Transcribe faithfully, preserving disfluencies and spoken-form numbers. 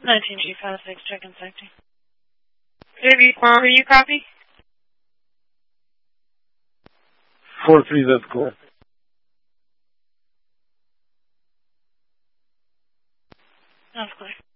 nineteen G five six, check in safety. J B four, you copy? four three, that's cool. That's clear.